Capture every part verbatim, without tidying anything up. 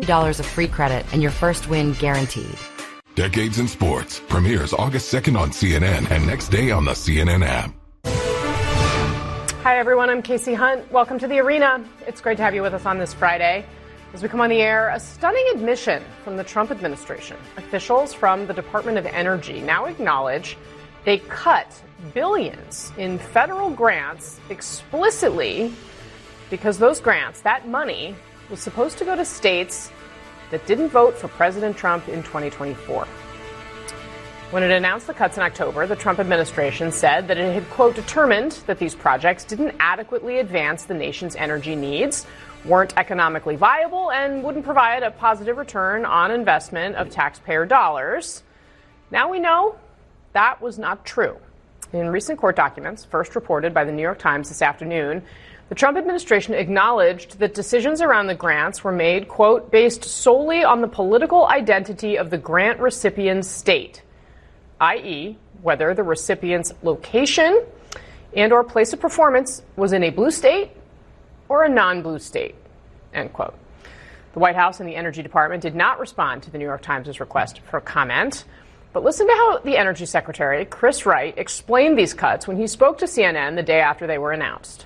dollars of free credit and your first win guaranteed. Decades in Sports premieres August second on C N N and next day on the C N N app. Hi, everyone. I'm Casey Hunt. Welcome to The Arena. It's great to have you with us on this Friday. As we come on the air, a stunning admission from the Trump administration. Officials from the Department of Energy now acknowledge they cut billions in federal grants explicitly because those grants, that money, was supposed to go to states that didn't vote for President Trump in twenty twenty-four. When it announced the cuts in October, the Trump administration said that it had, quote, determined that these projects didn't adequately advance the nation's energy needs, weren't economically viable, and wouldn't provide a positive return on investment of taxpayer dollars. Now we know that was not true. In recent court documents, first reported by the New York Times this afternoon, the Trump administration acknowledged that decisions around the grants were made, quote, based solely on the political identity of the grant recipient's state, that is, whether the recipient's location and or place of performance was in a blue state or a non-blue state, end quote. The White House and the Energy Department did not respond to the New York Times' request for comment. But listen to how the Energy Secretary, Chris Wright, explained these cuts when he spoke to C N N the day after they were announced.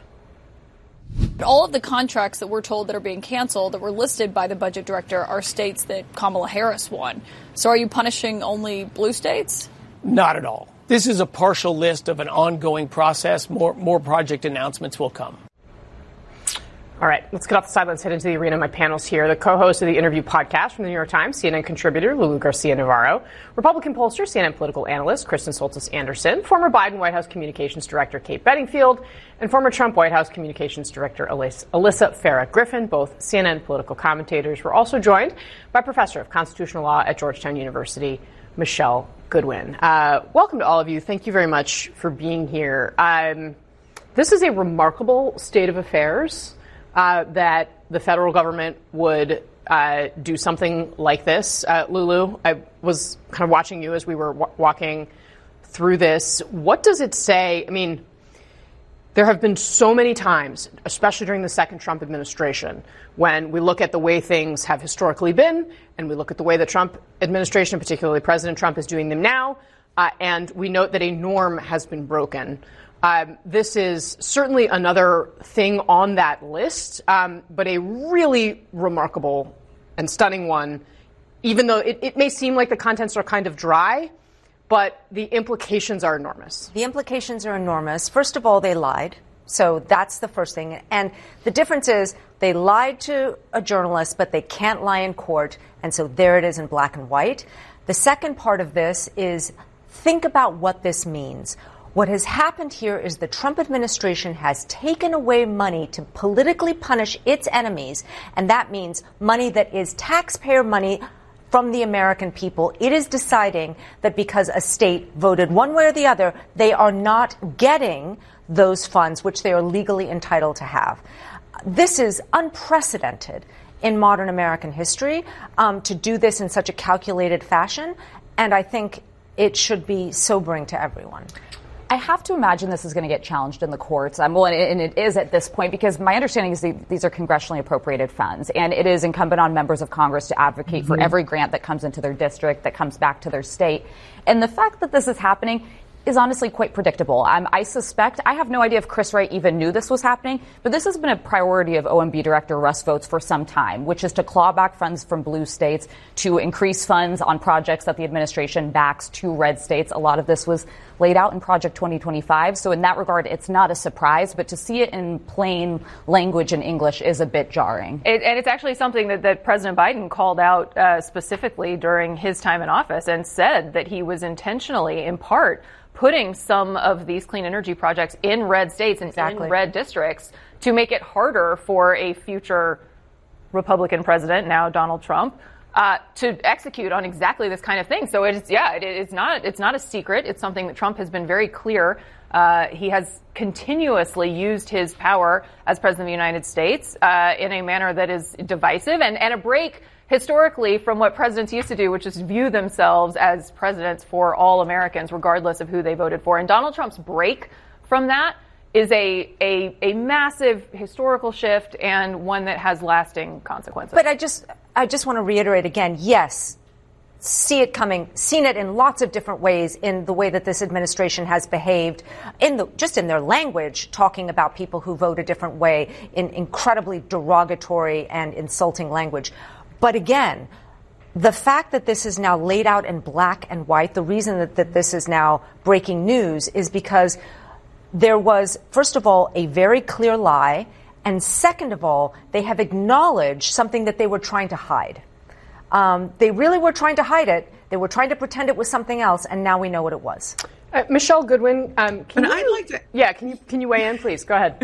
All of the contracts that we're told that are being canceled that were listed by the budget director are states that Kamala Harris won. So are you punishing only blue states? Not at all. This is a partial list of an ongoing process. More more project announcements will come. All right, let's get off the sidelines, head into the arena. My panel's here. The co-host of the Interview podcast from the New York Times, C N N contributor Lulu Garcia-Navarro, Republican pollster, C N N political analyst Kristen Soltis-Anderson, former Biden White House Communications Director Kate Bedingfield, and former Trump White House Communications Director Alyssa Farah Griffin, both C N N political commentators. We're also joined by Professor of Constitutional Law at Georgetown University, Michelle Goodwin. Uh, welcome to all of you. Thank you very much for being here. Um, this is a remarkable state of affairs. Uh, that the federal government would uh, do something like this. Uh, Lulu, I was kind of watching you as we were w- walking through this. What does it say? I mean, there have been so many times, especially during the second Trump administration, when we look at the way things have historically been, and we look at the way the Trump administration, particularly President Trump, is doing them now, uh, and we note that a norm has been broken. Um, this is certainly another thing on that list, um, but a really remarkable and stunning one, even though it, it may seem like the contents are kind of dry, but the implications are enormous. The implications are enormous. First of all, they lied. So that's the first thing. And the difference is they lied to a journalist, but they can't lie in court. And so there it is in black and white. The second part of this is think about what this means. What has happened here is the Trump administration has taken away money to politically punish its enemies, and that means money that is taxpayer money from the American people. It is deciding that because a state voted one way or the other, they are not getting those funds which they are legally entitled to have. This is unprecedented in modern American history, um, to do this in such a calculated fashion, and I think it should be sobering to everyone. I have to imagine this is going to get challenged in the courts. Um, well, and it is at this point, because my understanding is the, these are congressionally appropriated funds, and it is incumbent on members of Congress to advocate mm-hmm. for every grant that comes into their district, that comes back to their state. And the fact that this is happening is honestly quite predictable. Um, I suspect, I have no idea if Chris Wright even knew this was happening, but this has been a priority of O M B Director Russ Vought for some time, which is to claw back funds from blue states, to increase funds on projects that the administration backs to red states. A lot of this was laid out in Project twenty twenty-five. So in that regard, it's not a surprise, but to see it in plain language in English is a bit jarring. It, and it's actually something that, that President Biden called out uh, specifically during his time in office and said that he was intentionally, in part, putting some of these clean energy projects in red states and exactly. in red districts to make it harder for a future Republican president, now Donald Trump, uh, to execute on exactly this kind of thing. So it's, yeah, it, it's not, it's not a secret. It's something that Trump has been very clear. Uh, he has continuously used his power as president of the United States, uh, in a manner that is divisive and, and a break historically from what presidents used to do, which is view themselves as presidents for all Americans, regardless of who they voted for. And Donald Trump's break from that is a, a a massive historical shift and one that has lasting consequences. But I just I just want to reiterate again, yes, see it coming, seen it in lots of different ways in the way that this administration has behaved, in the just in their language, talking about people who vote a different way in incredibly derogatory and insulting language. But again, the fact that this is now laid out in black and white, the reason that, that this is now breaking news is because there was, first of all, a very clear lie, and second of all, they have acknowledged something that they were trying to hide. Um, they really were trying to hide it. They were trying to pretend it was something else, and now we know what it was. Uh, Michelle Goodwin, um, can and you, I'd like to, yeah, can you can you weigh in, please? Go ahead.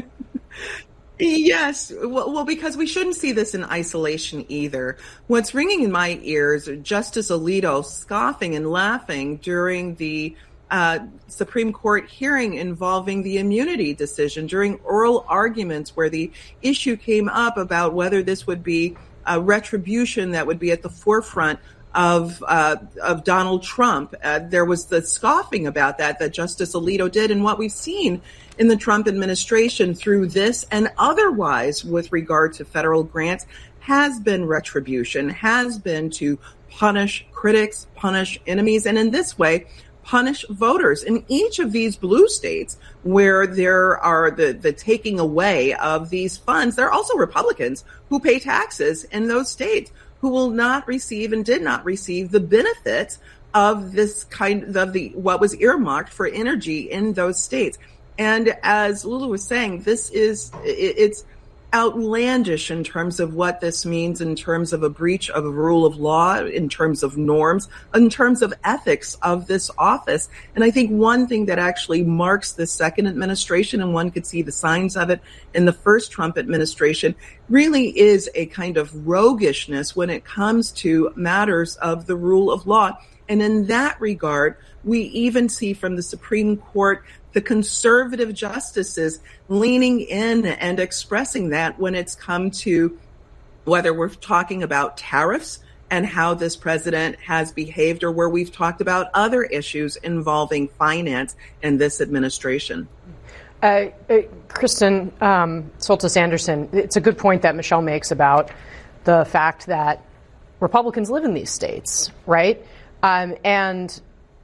Yes. Well, well, because we shouldn't see this in isolation either. What's ringing in my ears, Justice Alito scoffing and laughing during the uh, Supreme Court hearing involving the immunity decision, during oral arguments where the issue came up about whether this would be a retribution that would be at the forefront of uh, of Donald Trump. Uh, there was the scoffing about that that Justice Alito did, and what we've seen in the Trump administration through this and otherwise with regard to federal grants has been retribution, has been to punish critics, punish enemies, and in this way, punish voters. In each of these blue states where there are the, the taking away of these funds, there are also Republicans who pay taxes in those states who will not receive and did not receive the benefits of this kind of the what was earmarked for energy in those states. And as Lulu was saying, this is it's outlandish in terms of what this means, in terms of a breach of a rule of law, in terms of norms, in terms of ethics of this office. And I think one thing that actually marks the second administration, and one could see the signs of it in the first Trump administration, really is a kind of roguishness when it comes to matters of the rule of law. And in that regard, we even see from the Supreme Court the conservative justices leaning in and expressing that when it's come to whether we're talking about tariffs and how this president has behaved, or where we've talked about other issues involving finance in this administration. Uh, uh, Kristen um, Soltis Anderson, it's a good point that Michelle makes about the fact that Republicans live in these states, right? Um, and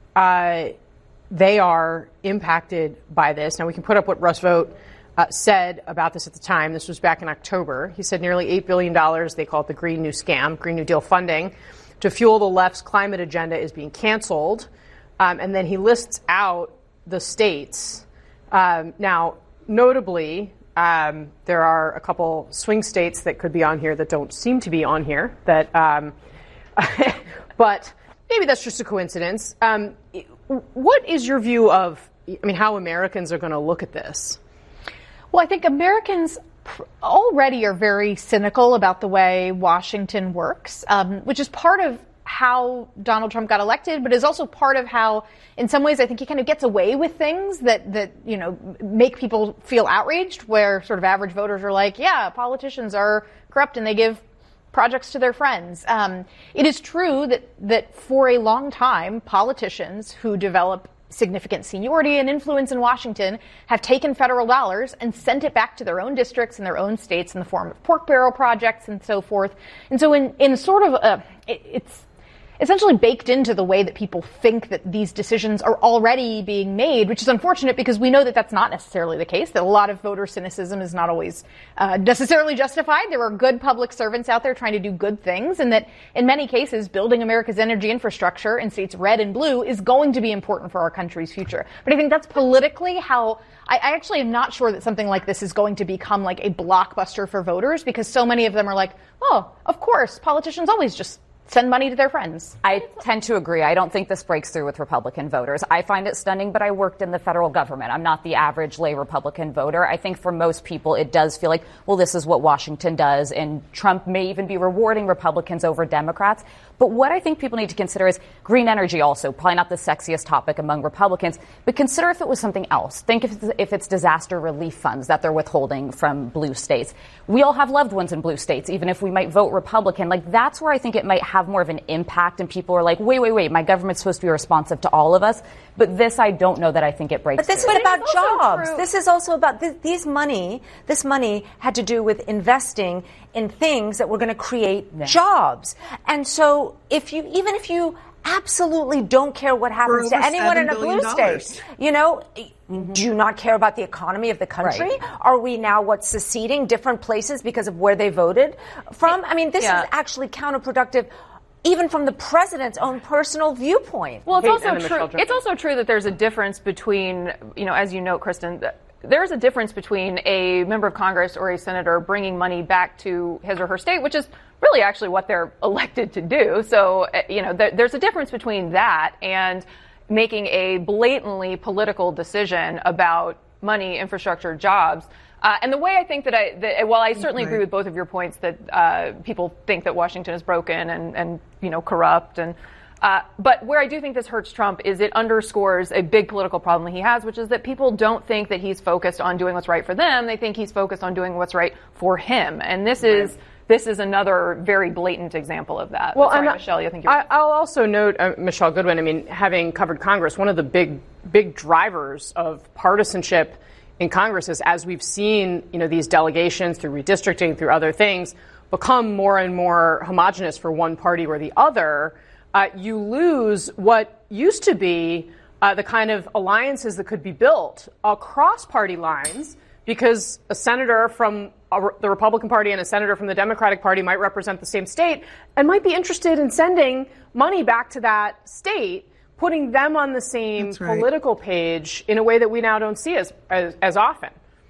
uh, they are impacted by this. Now, we can put up what Russ Vought uh, said about this at the time. This was back in October. He said nearly eight billion dollars, they call it the Green New Scam, Green New Deal funding, to fuel the left's climate agenda is being canceled. Um, and then he lists out the states. Um, now, notably, um, there are a couple swing states that could be on here that don't seem to be on here. That, um, but maybe that's just a coincidence. Um, what is your view of, I mean, how Americans are going to look at this? Well, I think Americans already are very cynical about the way Washington works, um, which is part of how Donald Trump got elected, but is also part of how, in some ways, I think he kind of gets away with things that, that, you know, make people feel outraged, where sort of average voters are like, yeah, politicians are corrupt and they give projects to their friends. Um, it is true that, that for a long time, politicians who develop significant seniority and influence in Washington have taken federal dollars and sent it back to their own districts and their own states in the form of pork barrel projects and so forth. And so in, in sort of a, it, it's essentially baked into the way that people think that these decisions are already being made, which is unfortunate because we know that that's not necessarily the case, that a lot of voter cynicism is not always uh, necessarily justified. There are good public servants out there trying to do good things, and that in many cases, building America's energy infrastructure in states red and blue is going to be important for our country's future. But I think that's politically how I, I actually am not sure that something like this is going to become like a blockbuster for voters, because so many of them are like, oh, of course, politicians always just send money to their friends. I tend to agree. I don't think this breaks through with Republican voters. I find it stunning, but I worked in the federal government. I'm not the average lay Republican voter. I think for most people, it does feel like, well, this is what Washington does, and Trump may even be rewarding Republicans over Democrats. But what I think people need to consider is green energy also, probably not the sexiest topic among Republicans, but consider if it was something else. Think if it's, if it's disaster relief funds that they're withholding from blue states. We all have loved ones in blue states, even if we might vote Republican. Like, that's where I think it might have more of an impact, and people are like, wait, wait, wait, my government's supposed to be responsive to all of us. But this, I don't know that I think it breaks. But this through. is about jobs. This is also about th- these money. This money had to do with investing in things that were going to create yeah. jobs. And so, if you, even if you absolutely don't care what happens to anyone in a blue state, you know, mm-hmm. do you not care about the economy of the country? Right. Are we now what seceding different places because of where they voted from? I mean, this yeah. is actually counterproductive. Even from the president's own personal viewpoint. Well, it's also true. It's also true that there's a difference between, you know, as you note, Kristen, there's a difference between a member of Congress or a senator bringing money back to his or her state, which is really actually what they're elected to do. So, you know, there, there's a difference between that and making a blatantly political decision about money, infrastructure, jobs. Uh, and the way I think that I, that, while I certainly agree with both of your points that uh, people think that Washington is broken and, and you know, corrupt, and uh, but where I do think this hurts Trump is it underscores a big political problem he has, which is that people don't think that he's focused on doing what's right for them. They think he's focused on doing what's right for him. And this right. is this is another very blatant example of that. Well, Sorry, and Michelle, you think you're I, I'll also note, uh, Michelle Goodwin, I mean, having covered Congress, one of the big, big drivers of partisanship in Congress is, as we've seen, you know, these delegations through redistricting, through other things, become more and more homogenous for one party or the other, uh, you lose what used to be uh, the kind of alliances that could be built across party lines, because a senator from a, the Republican Party and a senator from the Democratic Party might represent the same state and might be interested in sending money back to that state, putting them on the same right. political page in a way that we now don't see as, as as often.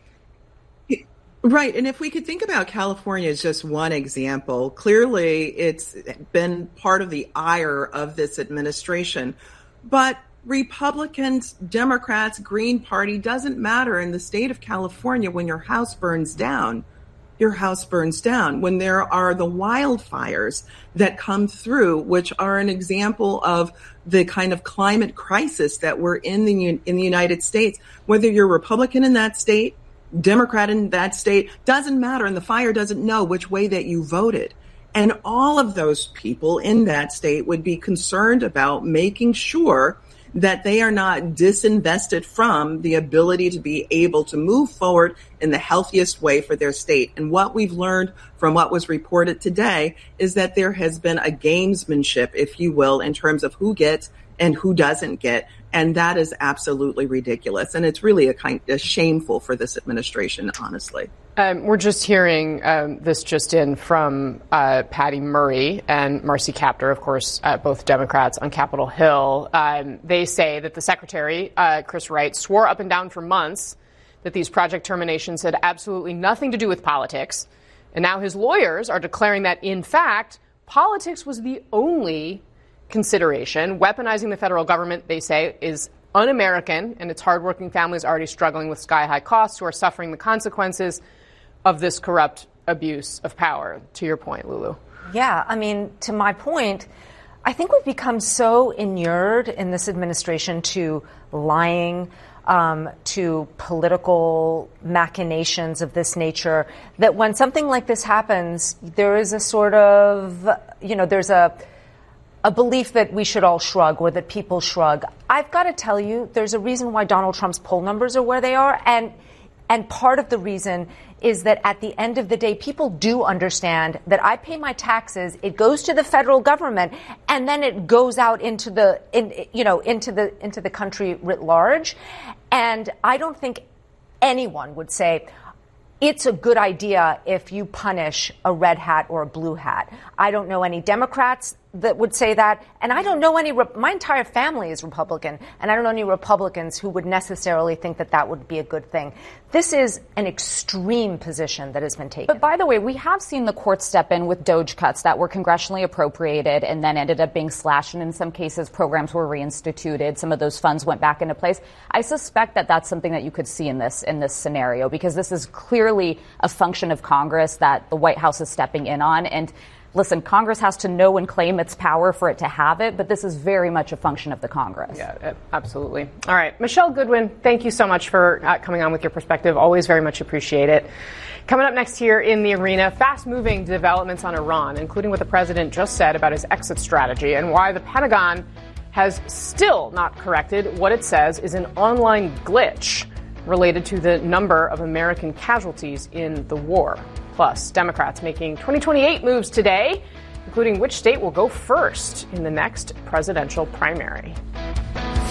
Right. And if we could think about California as just one example, clearly it's been part of the ire of this administration. But Republicans, Democrats, Green Party, doesn't matter in the state of California. When your house burns down, your house burns down. When there are the wildfires that come through, which are an example of the kind of climate crisis that we're in the in the United States, whether you're Republican in that state, Democrat in that state, doesn't matter. And the fire doesn't know which way that you voted. And all of those people in that state would be concerned about making sure that they are not disinvested from the ability to be able to move forward in the healthiest way for their state. And what we've learned from what was reported today is that there has been a gamesmanship, if you will, in terms of who gets and who doesn't get. And that is absolutely ridiculous. And it's really a kind of shameful for this administration, honestly. Um, we're just hearing um, this just in from uh, Patty Murray and Marcy Kaptur, of course, uh, both Democrats on Capitol Hill. Um, they say that the secretary, uh, Chris Wright, swore up and down for months that these project terminations had absolutely nothing to do with politics. And now his lawyers are declaring that, in fact, politics was the only consideration. Weaponizing the federal government, they say, is un-American, and its hardworking families already struggling with sky-high costs who are suffering the consequences of this corrupt abuse of power. To your point, Lulu. Yeah, I mean, to my point, I think we've become so inured in this administration to lying, um, to political machinations of this nature, that when something like this happens, there is a sort of, you know, there's a a belief that we should all shrug, or that people shrug. I've got to tell you, there's a reason why Donald Trump's poll numbers are where they are. And and part of the reason is that at the end of the day, people do understand that I pay my taxes, it goes to the federal government, and then it goes out into the, in, you know, into the, into the country writ large. And I don't think anyone would say, it's a good idea if you punish a red hat or a blue hat. I don't know any Democrats that would say that, and I don't know any, my entire family is Republican, and I don't know any Republicans who would necessarily think that that would be a good thing. This is an extreme position that has been taken. But by the way, we have seen the court step in with DOGE cuts that were congressionally appropriated and then ended up being slashed, and in some cases programs were reinstituted. Some of those funds went back into place. I suspect that that's something that you could see in this in this scenario, because this is clearly a function of Congress that the White House is stepping in on. And listen, Congress has to know and claim its power for it to have it, but this is very much a function of the Congress. Yeah, absolutely. All right. Michelle Goodwin, thank you so much for uh, coming on with your perspective. Always very much appreciate it. Coming up next here in the arena, fast-moving developments on Iran, including what the president just said about his exit strategy and why the Pentagon has still not corrected what it says is an online glitch related to the number of American casualties in the war. Plus, Democrats making twenty twenty-eight moves today, including which state will go first in the next presidential primary.